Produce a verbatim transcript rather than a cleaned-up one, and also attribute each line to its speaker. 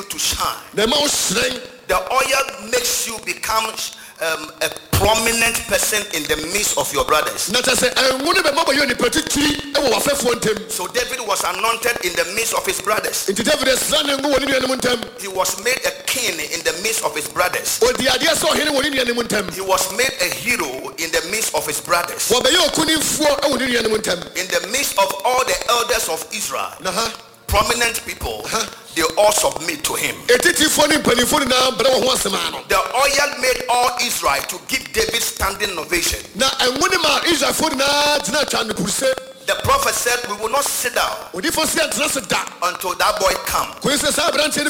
Speaker 1: you to shine.
Speaker 2: Na ma wo hyerɛn.
Speaker 1: The oil makes you become um, a prominent person in the midst of your brothers.
Speaker 2: Na ta sɛ ɛnwo ne bɛma bɔ yɛ nipa titiri ɛwɔ wafɛfoɔ ntam.
Speaker 1: So David was anointed in the midst of his brothers.
Speaker 2: Nti David ɛsra ne ngo wɔ ne nuanom ntam.
Speaker 1: He was made a king in the midst of his brothers.
Speaker 2: Odi adeɛ sɛ ɔhene wɔ ne nuanom ntam.
Speaker 1: He was made a hero in the midst of his brothers.
Speaker 2: Wɔbɛyɛ okunimfoɔ ɛwɔ ne nuanom ntam.
Speaker 1: In the midst of all the elders of Israel,
Speaker 2: Na ha.
Speaker 1: prominent people, they all submit to him.
Speaker 2: Etitifoɔ ne mpanimfoɔ nyinaa brɛ wɔn ho asɛm ano.
Speaker 1: The oil made all Israel to give David standing ovation.
Speaker 2: Na ɛnwo ne ma Israelfoɔ nyinaa gyina atwa no kuruse.
Speaker 1: The prophet said, we will not sit down
Speaker 2: Odifoɔ si antena se da.
Speaker 1: until that boy come.
Speaker 2: Kɔyi sɛ saa aberanteɛ no